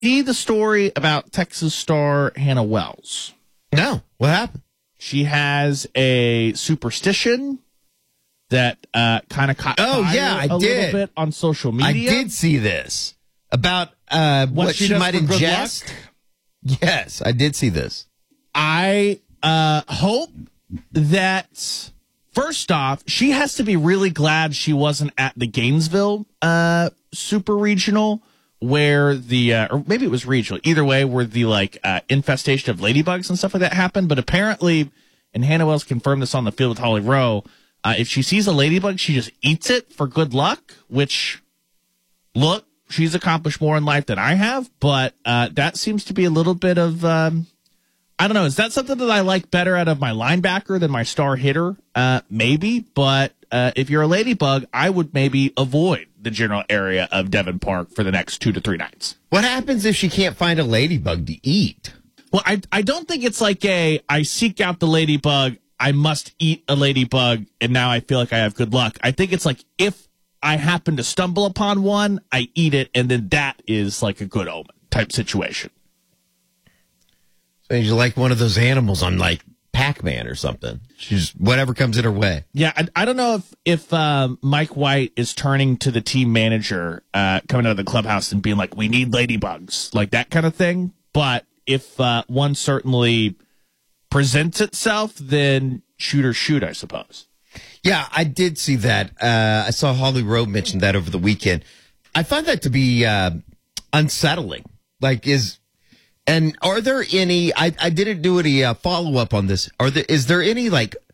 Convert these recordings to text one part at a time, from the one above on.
See the story about Texas star Hannah Wells? No. What happened? She has a superstition that kind of caught fire I a did. little bit on social media. I did see this about what she might ingest. Yes, I did see this. I hope that, first off, she has to be really glad she wasn't at the Gainesville super regional where the, or maybe it was regional, either way, where the infestation of ladybugs and stuff like that happened. But apparently, and Hannah Wells confirmed this on the field with Holly Rowe, if she sees a ladybug, she just eats it for good luck, which, look, she's accomplished more in life than I have, but that seems to be a little bit of, I don't know, is that something that I like better out of my linebacker than my star hitter? Maybe, but if you're a ladybug, I would maybe avoid the general area of Devon Park for the next 2 to 3 nights. What happens if she can't find a ladybug to eat? Well, I don't think it's like I seek out the ladybug, I must eat a ladybug, and now I feel like I have good luck. I think it's like if I happen to stumble upon one, I eat it, and then that is like a good omen type situation. So you're like one of those animals on like Pac-Man or something. She's whatever comes in her way. Yeah, I don't know if Mike White is turning to the team manager coming out of the clubhouse and being like, we need ladybugs, like that kind of thing. But if one certainly presents itself, then shoot or shoot, I suppose. Yeah, I did see that. I saw Holly Rowe mention that over the weekend. I find that to be unsettling. And are there any? I didn't do any follow up on this. Is there any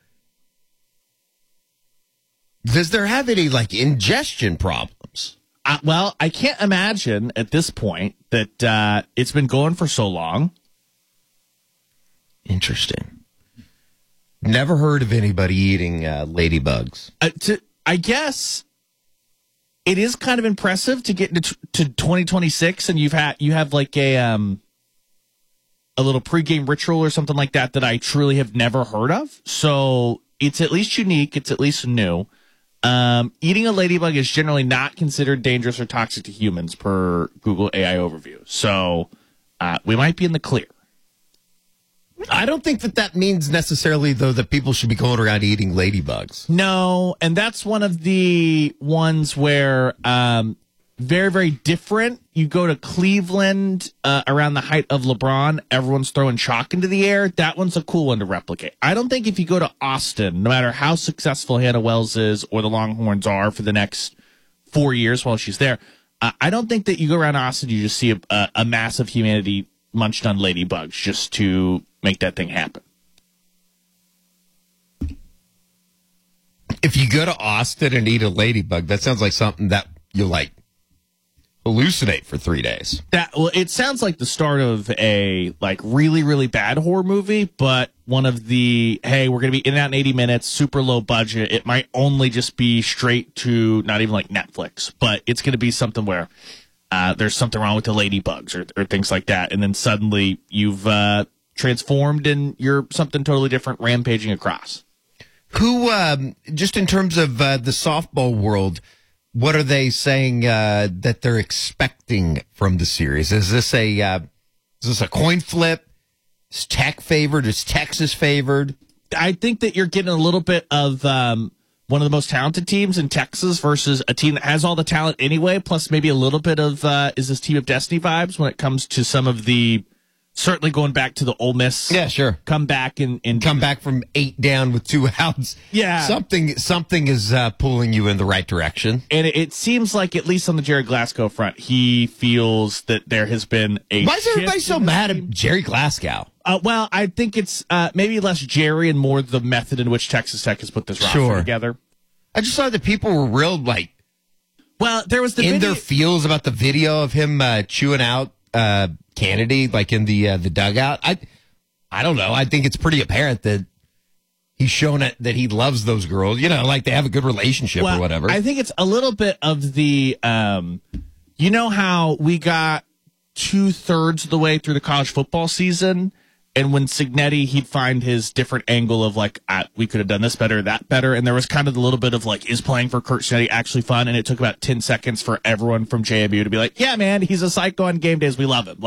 Does there have any ingestion problems? Well, I can't imagine at this point that it's been going for so long. Interesting. Never heard of anybody eating ladybugs. I guess it is kind of impressive to get into to 2026, and you have like a little pregame ritual or something like that I truly have never heard of. So it's at least unique. It's at least new. Eating a ladybug is generally not considered dangerous or toxic to humans per Google AI overview. So we might be in the clear. I don't think that means necessarily, though, that people should be going around eating ladybugs. No, and that's one of the ones where very, very different. You go to Cleveland around the height of LeBron, everyone's throwing chalk into the air. That one's a cool one to replicate. I don't think if you go to Austin, no matter how successful Hannah Wells is or the Longhorns are for the next 4 years while she's there, I don't think that you go around Austin, you just see a mass of humanity munched on ladybugs just to make that thing happen. If you go to Austin and eat a ladybug, that sounds like something that you hallucinate for 3 days. It sounds like the start of a really, really bad horror movie, but one of the, hey, we're going to be in and out in 80 minutes, super low budget. It might only just be straight to not even like Netflix, but it's going to be something where there's something wrong with the ladybugs or things like that. And then suddenly you've transformed and you're something totally different, rampaging across. Who, just in terms of the softball world, what are they saying that they're expecting from the series? Is this a coin flip? Is Tech favored? Is Texas favored? I think that you're getting a little bit of one of the most talented teams in Texas versus a team that has all the talent anyway, plus maybe a little bit of is this Team of Destiny vibes when it comes to some of the, certainly going back to the Ole Miss. Yeah, sure. Come back and come back from 8 down with 2 outs. Yeah. Something is pulling you in the right direction. And it seems like, at least on the Jerry Glasgow front, he feels that there has been a Why is everybody so mad at Jerry Glasgow? Well, I think it's maybe less Jerry and more the method in which Texas Tech has put this roster together. I just saw that people were real, well, there was in their feels about the video of him chewing out Kennedy, in the dugout. I don't know. I think it's pretty apparent that he's shown it that he loves those girls. They have a good relationship or whatever. I think it's a little bit of the, you know how we got 2/3 of the way through the college football season And when Signetti, he'd find his different angle of like, we could have done this better, that better. And there was kind of a little bit of like, is playing for Curt Signetti actually fun? And it took about 10 seconds for everyone from JMU to be like, yeah, man, he's a psycho on game days. We love him.